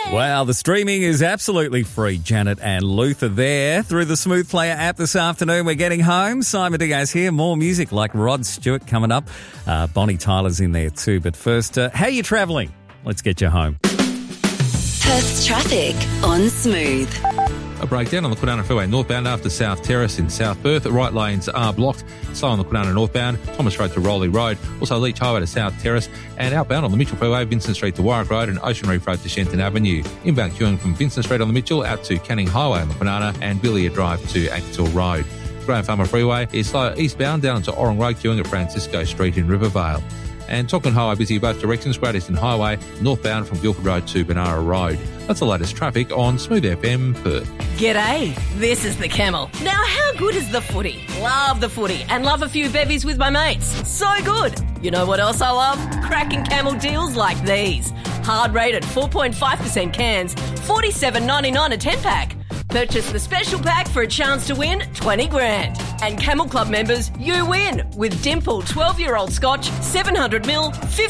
Wow, the streaming is absolutely free. Janet and Luther there through the Smooth Player app this afternoon. We're getting home. Simon Diaz here. More music like Rod Stewart coming up. Bonnie Tyler's in there too. But first, how are you travelling? Let's get you home. Perth's traffic on Smooth. A breakdown on the Kwinana Freeway northbound after South Terrace in South Perth. The right lanes are blocked. Slow on the Kwinana northbound, Thomas Road to Rowley Road. Also Leach Highway to South Terrace. And outbound on the Mitchell Freeway, Vincent Street to Warwick Road and Ocean Reef Road to Shenton Avenue. Inbound queuing from Vincent Street on the Mitchell out to Canning Highway on the Kwinana and Billia Drive to Anketell Road. Graham Farmer Freeway is slow eastbound down to Orang Road queuing at Francisco Street in Rivervale. And Tauckland Highway busy both directions, Great Eastern Highway northbound from Guildford Road to Benara Road. That's the latest traffic on Smooth FM Perth. G'day, this is the Camel. Now how good is the footy? Love the footy and love a few bevies with my mates. So good. You know what else I love? Cracking Camel deals like these. Hard rated 4.5% cans, $47.99 a 10-pack. Purchase the special pack for a chance to win 20 grand. And Camel Club members, you win with Dimple 12-year-old Scotch, 700ml,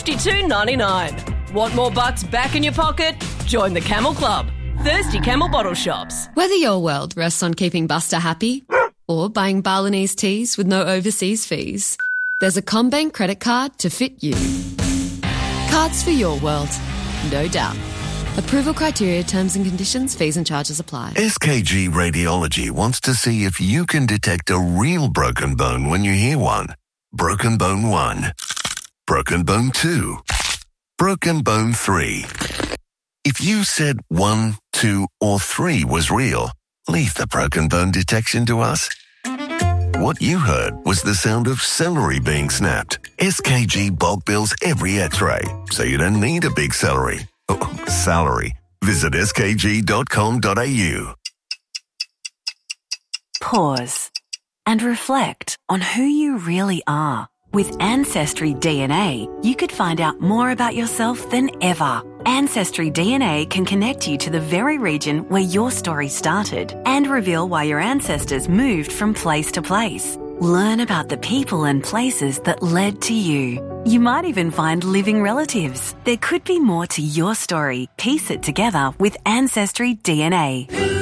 $52.99. Want more bucks back in your pocket? Join the Camel Club. Thirsty Camel bottle shops. Whether your world rests on keeping Buster happy or buying Balinese teas with no overseas fees, there's a CommBank credit card to fit you. Cards for your world, no doubt. Approval criteria, terms and conditions, fees and charges apply. SKG Radiology wants to see if you can detect a real broken bone when you hear one. Broken bone 1. Broken bone 2. Broken bone 3. If you said 1, 2 or 3 was real, leave the broken bone detection to us. What you heard was the sound of celery being snapped. SKG bulk bills every x-ray, so you don't need a big celery. Salary. Visit skg.com.au. Pause and reflect on who you really are. With Ancestry DNA, you could find out more about yourself than ever. Ancestry DNA can connect you to the very region where your story started and reveal why your ancestors moved from place to place. Learn about the people and places that led to you. You might even find living relatives. There could be more to your story. Piece it together with Ancestry DNA.